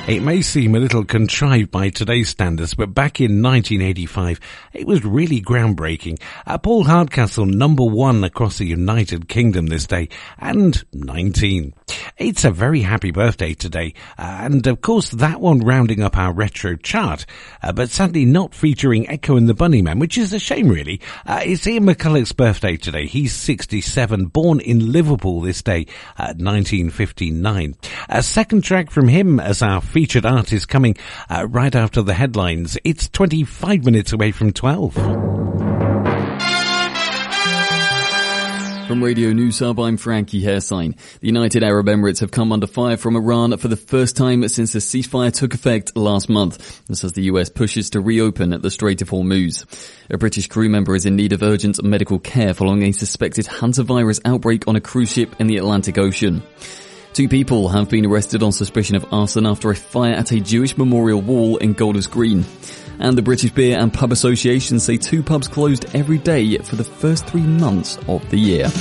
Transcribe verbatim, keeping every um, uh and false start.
It may seem a little contrived by today's standards, but back in nineteen eighty-five, it was really groundbreaking. Uh, Paul Hardcastle, number one across the United Kingdom this day, and nineteen. It's a very happy birthday today, uh, and of course that one rounding up our retro chart, uh, but sadly not featuring Echo and the Bunnymen, which is a shame really. Uh, it's Ian McCulloch's birthday today. He's sixty-seven, born in Liverpool this day, uh, nineteen fifty-nine. A second track from him as our featured artist coming uh, right after the headlines. It's twenty-five minutes away from twelve. From Radio News Hub, I'm Frankie Hairsign. The United Arab Emirates have come under fire from Iran for the first time since the ceasefire took effect last month. This as the U S pushes to reopen at the Strait of Hormuz. A British crew member is in need of urgent medical care following a suspected hantavirus outbreak on a cruise ship in the Atlantic Ocean. Two people have been arrested on suspicion of arson after a fire at a Jewish memorial wall in Golders Green. And the British Beer and Pub Association say two pubs closed every day for the first three months of the year.